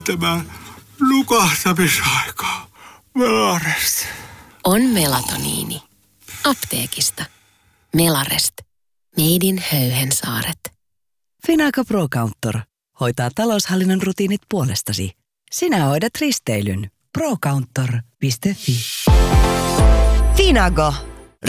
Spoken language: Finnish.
Tämä nukahtamisaika. Melarest. On melatoniini. Apteekista. Melarest. Made in Höyhensaaret. Finago Pro Counter hoitaa taloushallinnon rutiinit puolestasi. Sinä hoidat risteilyn. Procounter.fi. Finago.